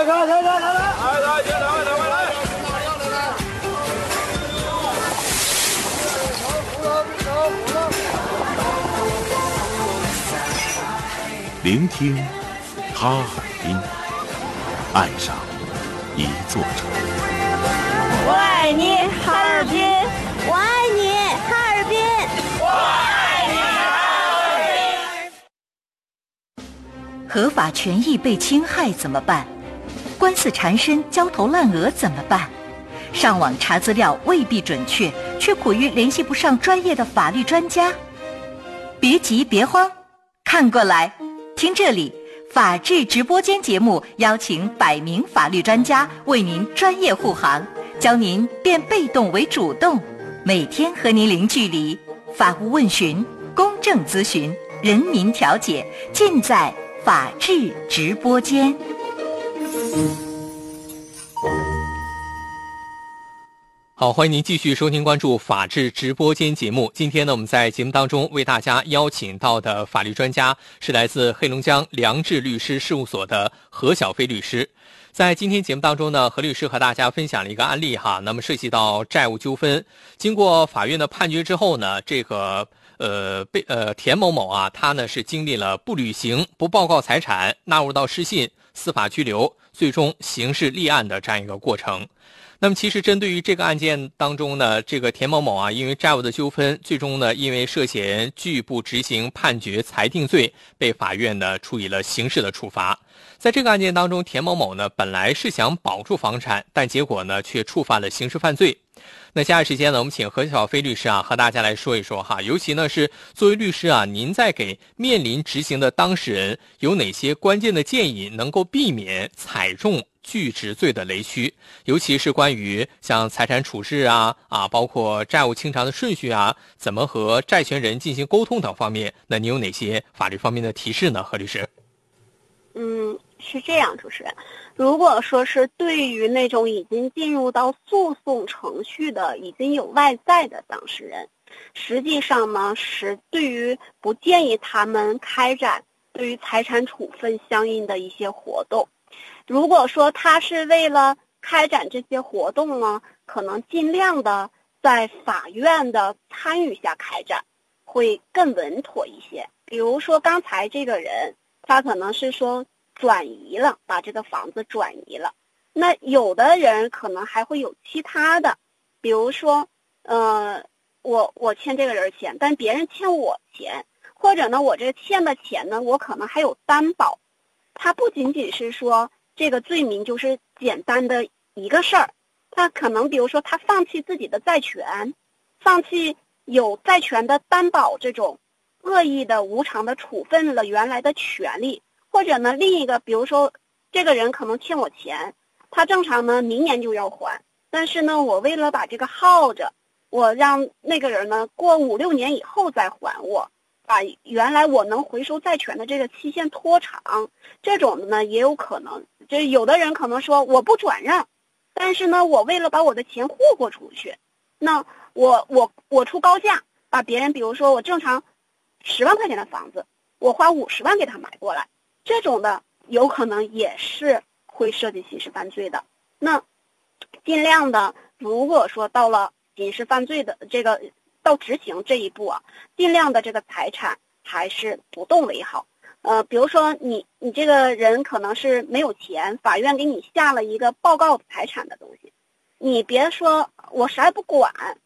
聆听哈尔滨，爱上一座城。 我爱你，哈尔滨！ 我爱你，哈尔滨！ 我爱你， 哈尔滨！合法权益被侵害怎么办？官司缠身、焦头烂额怎么办？上网查资料未必准确，却苦于联系不上专业的法律专家。别急别慌，看过来，听这里，法治直播间节目邀请100名法律专家为您专业护航，教您变被动为主动，每天和您零距离，法务问询、公正咨询、人民调解，尽在法治直播间。 好，欢迎您继续收听关注法治直播间节目。今天呢，我们在节目当中为大家邀请到的法律专家是来自黑龙江良智律师事务所的何小飞律师。在今天节目当中呢，何律师和大家分享了一个案例哈，那么涉及到债务纠纷，经过法院的判决之后呢，这个田某某啊，他呢是经历了不履行、不报告财产、纳入到失信、司法拘留，最终刑事立案的这样一个过程。那么其实针对于这个案件当中呢，这个田某某啊，因为债务的纠纷，最终呢因为涉嫌拒不执行判决裁定罪，被法院呢处以了刑事的处罚。在这个案件当中，田某某呢本来是想保住房产，但结果呢却触犯了刑事犯罪。那接下来时间呢，我们请何小飞律师啊和大家来说一说哈，尤其呢是作为律师啊，您在给面临执行的当事人有哪些关键的建议，能够避免踩中拒执罪的雷区，尤其是关于像财产处置啊，包括债务清偿的顺序啊，怎么和债权人进行沟通等方面，那你有哪些法律方面的提示呢，何律师？ 是这样，主持人，如果说是对于那种已经进入到诉讼程序的、已经有外在的当事人，实际上呢是对于不建议他们开展对于财产处分相应的一些活动。如果说他是为了开展这些活动呢，可能尽量的在法院的参与下开展，会更稳妥一些。比如说刚才这个人，他可能是说转移了，把这个房子转移了。那有的人可能还会有其他的，比如说，我欠这个人钱，但别人欠我钱，或者呢，我这欠的钱呢，我可能还有担保。他不仅仅是说这个罪名就是简单的一个事儿，他可能比如说他放弃自己的债权，放弃有债权的担保，这种恶意的无偿的处分了原来的权利。或者呢，另一个，比如说这个人可能欠我钱，他正常呢明年就要还，但是呢我为了把这个耗着，我让那个人呢过5、6年以后再还我，把原来我能回收债权的这个期限拖长，这种的呢也有可能。这有的人可能说我不转让，但是呢我为了把我的钱霍出去，那我出高价把别人，比如说我正常10万块钱的房子，我花50万给他买过来，这种的有可能也是会涉及刑事犯罪的。那尽量的，如果说到了刑事犯罪的这个到执行这一步啊，尽量的这个财产还是不动为好。比如说你这个人可能是没有钱，法院给你下了一个报告财产的东西，你别说我啥也不管，